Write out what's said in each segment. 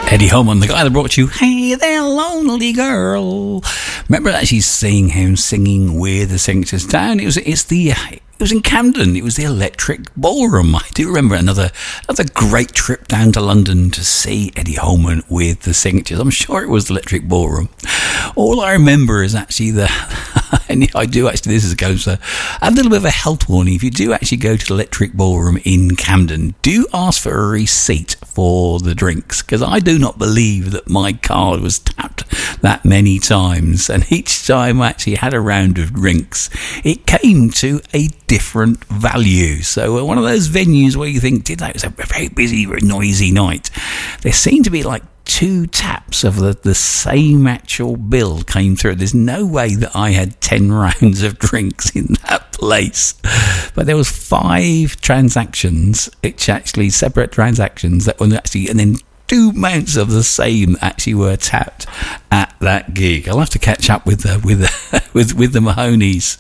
Eddie Holman, the guy that brought you Hey There Lonely Girl. Remember actually seeing him singing with the Signatures down? It was in Camden. It was the Electric Ballroom. I do remember another great trip down to London to see Eddie Holman with the Signatures. I'm sure it was the Electric Ballroom. All I remember is actually and I do actually, this goes a little bit of a health warning. If you do actually go to the Electric Ballroom in Camden, do ask for a receipt for the drinks, because I do not believe that my card was tapped that many times, and each time I actually had a round of drinks, it came to a different value. So one of those venues where you think, it was a very busy, very noisy night. There seemed to be like 2 taps of the same actual bill came through. There's no way that I had 10 rounds of drinks in that place. But there was 5 transactions, which actually separate transactions that were actually, and then 2 amounts of the same actually were tapped at that gig. I'll have to catch up with the Mahonies,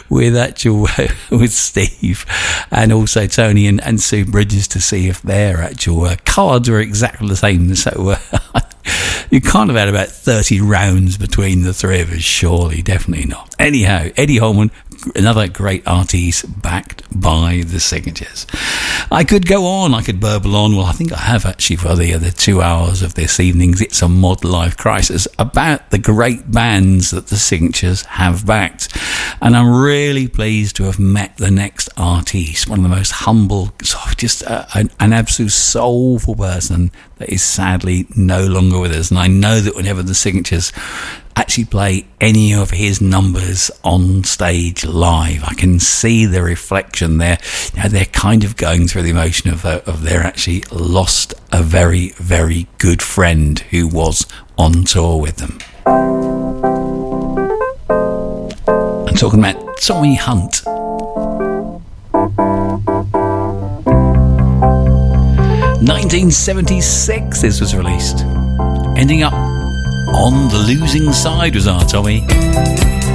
with Steve, and also Tony and Sue Bridges, to see if their actual cards were exactly the same. So you can't have had about 30 rounds between the 3 of us, surely, definitely not. Anyhow, Eddie Holman, another great artist backed by the Signatures. I could go on, I could burble on. Well, I think I have actually for the 2 hours of this evening's It's a Mod Life Crisis about the great bands that the Signatures have backed. And I'm really pleased to have met the next artist, one of the most humble, just an absolute soulful person that is sadly no longer with us. And I know that whenever the Signatures actually play any of his numbers on stage live, I can see the reflection there. They're kind of going through the emotion of they're actually lost a very, very good friend who was on tour with them. I'm talking about Tommy Hunt. 1976 this was released. Ending up on the losing side was our Tommy.